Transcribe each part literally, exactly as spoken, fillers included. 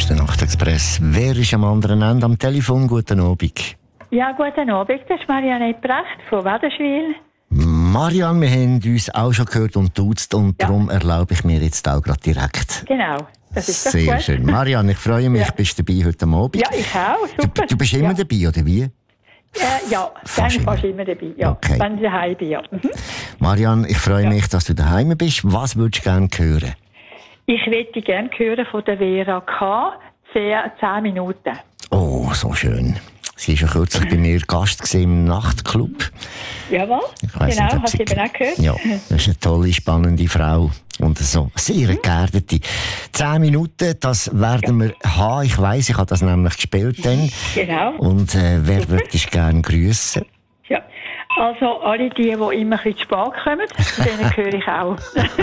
ist der Nachtexpress. Wer ist am anderen Ende am Telefon? Guten Abend. Ja, guten Abend. Das ist Marianne Precht von Wädenswil. Marianne, wir haben uns auch schon gehört und duzt und Ja. darum erlaube ich mir jetzt auch gerade direkt. Genau, das ist doch Sehr gut. schön. Marianne, ich freue mich, Ja. du bist dabei heute Abend. Ja, ich auch. Super. Du, du bist immer ja. dabei, oder wie? Äh, ja, Fast dann fast immer. immer dabei. Ja, Okay. wenn ich daheim bin. Ja. Mhm. Marianne, ich freue Ja. mich, dass du daheim bist. Was würdest du gerne hören? Ich möchte gerne hören von der Vera K. zehn Minuten. Oh, so schön. Sie war ja kürzlich bei mir Gast gewesen im Nachtclub. Jawohl, Ich weiss genau, nicht, ob hast sie- du eben auch gehört? Ja, das ist eine tolle, spannende Frau. Und so sehr Mhm. geerdete. Zehn Minuten, das werden wir haben. Ich weiss, ich habe das nämlich gespielt dann. Genau. Und äh, wer würde dich gerne grüßen? Ja. Also alle die, die immer ein bisschen zu spät kommen, denen höre ich auch.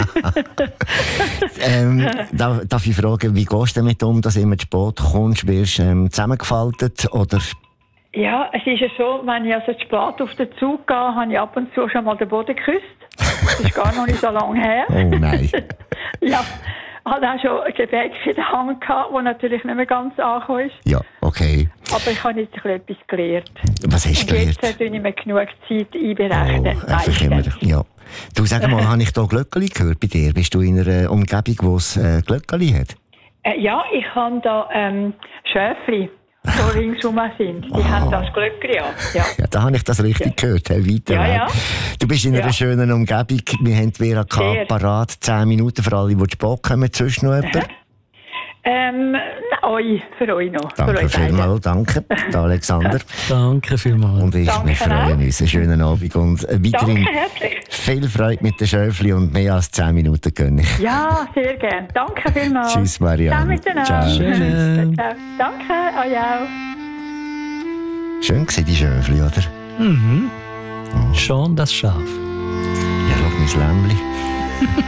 ähm, darf, darf ich fragen, wie gehst du damit um, dass du immer zu spät kommst? Wirst du ähm, zusammengefaltet? Oder? Ja, es ist ja so, wenn ich also zu spät auf den Zug gehe, habe ich ab und zu schon mal den Boden geküsst. Das ist gar noch nicht so lange her. Oh nein. Ja, hat auch schon ein Gebäck in den Hang gehabt, das natürlich nicht mehr ganz angekommen ist. Ja, okay. Aber ich habe jetzt ein bisschen etwas gelernt. Was hast du Und jetzt gelernt? äh, tue ich mir genug Zeit Oh, einberechnen. einfach immer. Ja. Du, sag mal, habe ich da Glöckeli gehört bei dir? Bist du in einer Umgebung, wo es äh, Glöckeli hat? Äh, ja, ich habe da ähm, Schäfli, die ringsum sind. Die haben das Glöckchen an. Ja. Ja, da habe ich das richtig gehört. Hey, weiter Ja, weg. ja. Du bist in einer Ja. schönen Umgebung. Wir haben die Vera K. Sehr. parat. Zehn Minuten für alle, die zu spät kommen. Sonst noch jemand? Ähm, euch, für euch noch. für Danke euch beide. vielmals. Danke, der Alexander. Danke vielmals. Und ich, Danke wir freuen auch. uns. Einen schönen Abend. Und äh, weiterhin Danke herzlich. viel Freude mit den Schöfli und mehr als zehn Minuten gönne ich. Ja, sehr gern. Danke vielmals. Tschüss, Marianne. Ciao miteinander. Ciao. Schön. Ciao. Danke, euch auch. Schön gewesen, die Schöfli, oder? Mhm. Schon das Schaf. Ja, schau, mein Lämmli.